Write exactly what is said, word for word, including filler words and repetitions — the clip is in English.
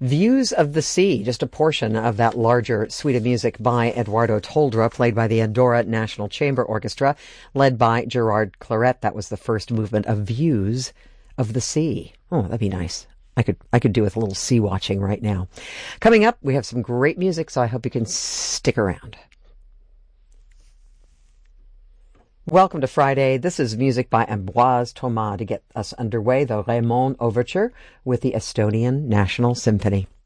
Views of the Sea, just a portion of that larger suite of music by Eduardo Toldrá, played by the Andorra National Chamber Orchestra, led by Gerard Claret. That was the first movement of Views of the Sea. Oh, that'd be nice. I could I could do with a little sea watching right now. Coming up, we have some great music, so I hope you can stick around. Welcome to Friday. This is music by Ambroise Thomas to get us underway, the Raymond Overture with the Estonian National Symphony.